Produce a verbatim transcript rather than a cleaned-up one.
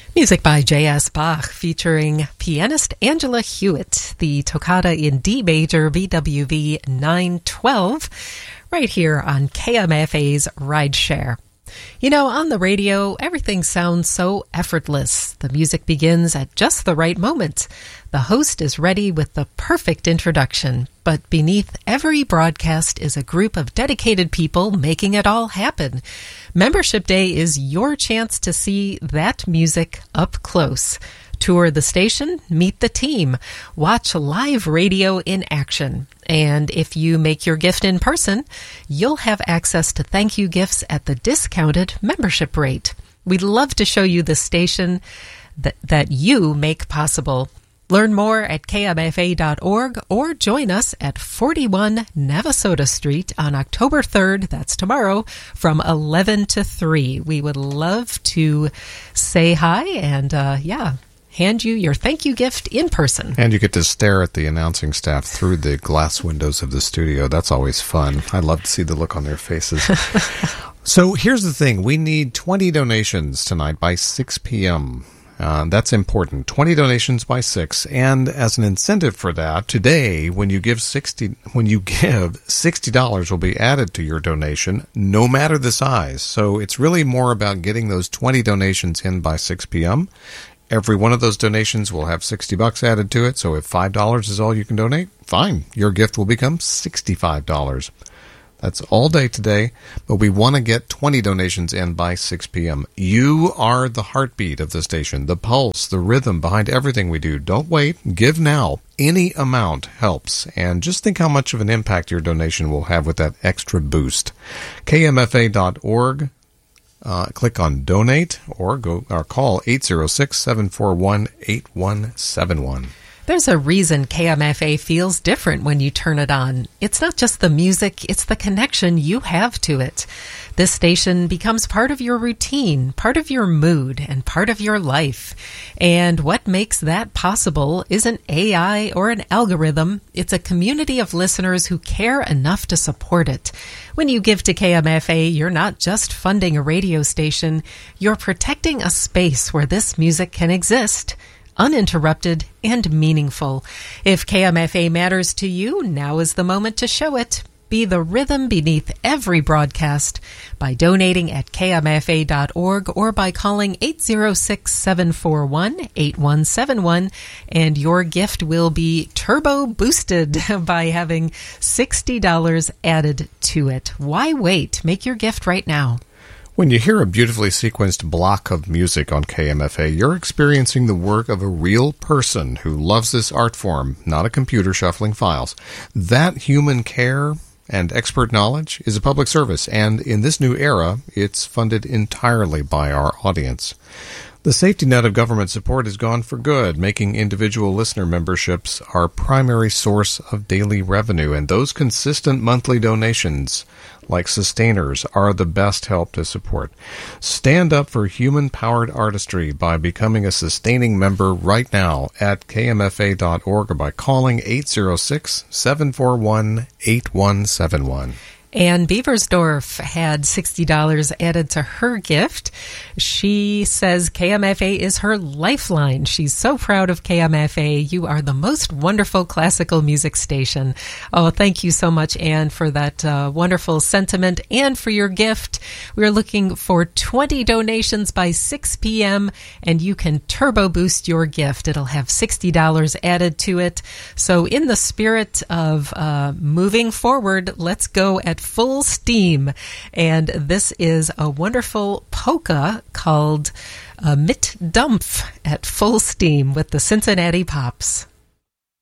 Music by J S. Bach featuring pianist Angela Hewitt, the Toccata in D major, B W V nine twelve, right here on K M F A's Rideshare. You know, on the radio, everything sounds so effortless. The music begins at just the right moment. The host is ready with the perfect introduction. But beneath every broadcast is a group of dedicated people making it all happen. Membership Day is your chance to see that music up close. Tour the station, meet the team, watch live radio in action. And if you make your gift in person, you'll have access to thank you gifts at the discounted membership rate. We'd love to show you the station that, that you make possible. Learn more at K M F A dot org or join us at forty-one Navasota Street on October third, that's tomorrow, from eleven to three. We would love to say hi and, uh, yeah, hand you your thank you gift in person. And you get to stare at the announcing staff through the glass windows of the studio. That's always fun. I love to see the look on their faces. So here's the thing. We need twenty donations tonight by six p.m. Uh, that's important. twenty donations by six. And as an incentive for that, today, when you give sixty, when you give sixty dollars will be added to your donation, no matter the size. So it's really more about getting those twenty donations in by six p.m. Every one of those donations will have sixty bucks added to it. So if five dollars is all you can donate, fine. Your gift will become sixty-five dollars. That's all day today, but we want to get twenty donations in by six p.m. You are the heartbeat of the station, the pulse, the rhythm behind everything we do. Don't wait. Give now. Any amount helps. And just think how much of an impact your donation will have with that extra boost. K M F A dot org. Uh, click on donate or go or call eight zero six, seven four one, eight one seven one. There's a reason K M F A feels different when you turn it on. It's not just the music, it's the connection you have to it. This station becomes part of your routine, part of your mood, and part of your life. And what makes that possible isn't A I or an algorithm. It's a community of listeners who care enough to support it. When you give to K M F A, you're not just funding a radio station, you're protecting a space where this music can exist, uninterrupted and meaningful. If K M F A matters to you, now is the moment to show it. Be the rhythm beneath every broadcast by donating at K M F A dot org or by calling eight zero six, seven four one, eight one seven one, and your gift will be turbo boosted by having sixty dollars added to it. Why wait? Make your gift right now. When you hear a beautifully sequenced block of music on K M F A, you're experiencing the work of a real person who loves this art form, not a computer shuffling files. That human care and expert knowledge is a public service, and in this new era, it's funded entirely by our audience. The safety net of government support is gone for good, making individual listener memberships our primary source of daily revenue, and those consistent monthly donations, like sustainers, are the best help to support. Stand up for human-powered artistry by becoming a sustaining member right now at K M F A dot org or by calling eight zero six, seven four one, eight one seven one. Ann Beversdorf had sixty dollars added to her gift. She says K M F A is her lifeline. She's so proud of K M F A. You are the most wonderful classical music station. Oh, thank you so much, Ann, for that uh, wonderful sentiment and for your gift. We're looking for twenty donations by six p.m., and you can turbo boost your gift. It'll have sixty dollars added to it. So in the spirit of uh, moving forward, let's go at full steam. And this is a wonderful polka called uh, Mit Dumpf at full steam with the Cincinnati Pops.